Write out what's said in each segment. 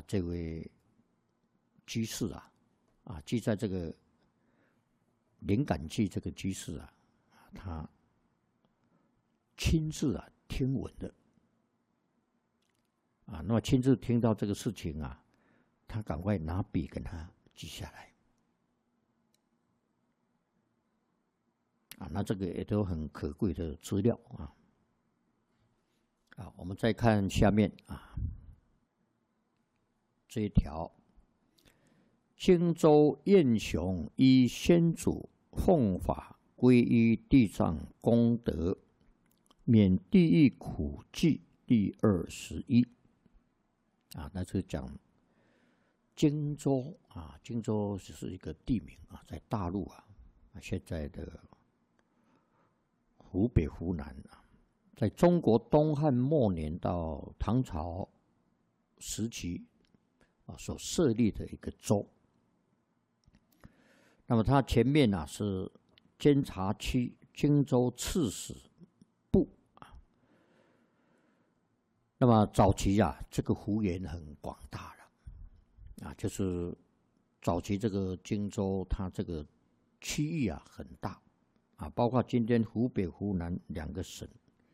这位居士记在这个灵感记这个居士他亲自听闻的那么亲自听到这个事情他赶快拿笔跟他记下来那这个也都很可贵的资料我们再看下面这一条，荆州燕雄依先祖奉法皈依地藏功德，免地狱苦记第21那是讲荆州荆州只是一个地名在大陆现在的湖北、湖南在中国东汉末年到唐朝时期所设立的一个州。那么它前面是监察区荆州刺史部那么早期这个幅员很广大了就是早期这个荆州它这个区域很大包括今天湖北、湖南2个省。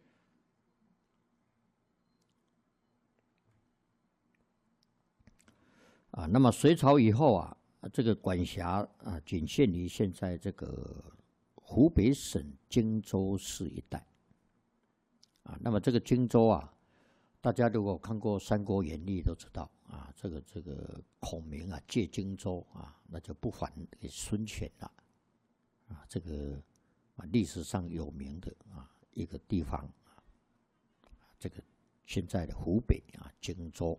那么隋朝以后这个管辖仅限于现在这个湖北省荆州市一带那么这个荆州大家如果看过《三国演义》都知道这个孔明借荆州那就不还给孙权了这个历史上有名的一个地方这个现在的湖北荆州。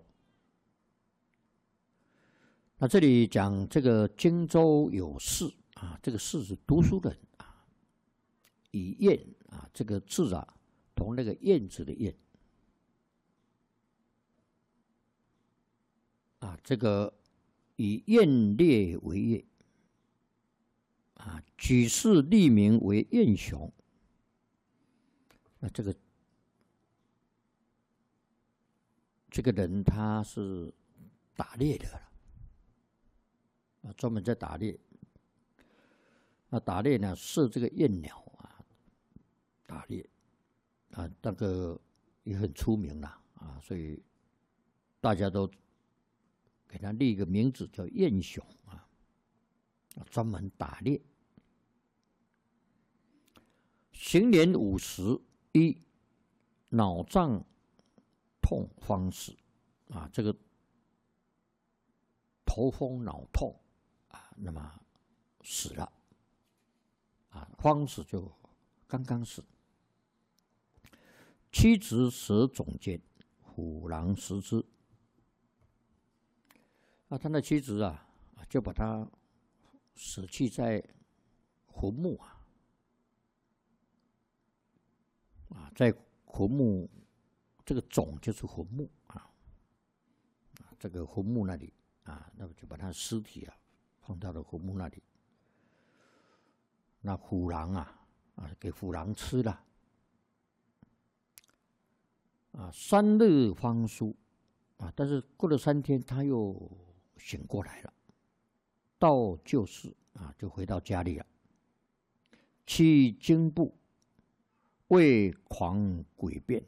那这里讲这个荆州有士这个士是读书人以砚这个字同那个燕子的燕这个以燕烈为业举世立名为燕雄。那这个人他是打猎的了专门在打猎。那打猎呢，射这个燕鸟打猎那个也很出名了所以大家都给他立一个名字叫燕雄专门打猎。行年51，脑胀痛方死这个头风脑痛那么死了方死就刚刚死。妻子舍总监，虎狼食之他的妻子就把他舍弃在坟墓在坟墓这个冢就是坟墓这个坟墓那里那么就把他尸体放到了坟墓那里。那虎狼给虎狼吃了3日方苏但是过了3天他又醒过来了，到旧市就回到家里了。去经部，为狂诡辩。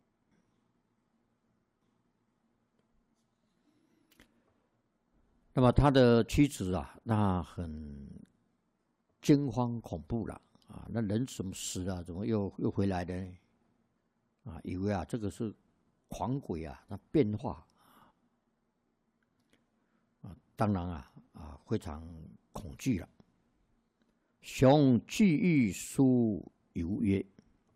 那么他的妻子那很惊慌恐怖了那人怎么死了？怎么又回来的呢？以为这个是狂鬼那变化当然非常恐惧了。雄惧欲书犹曰：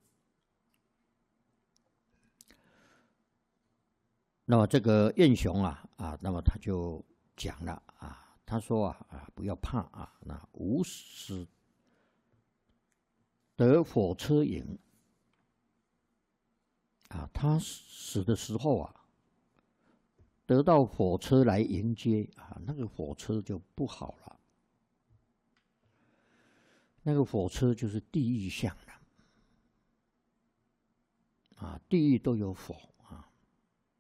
那么这个燕雄那么他就讲了他说不要怕那吾死得火车迎他死的时候得到火车来迎接那个火车就不好了。那个火车就是地狱相了地狱都有火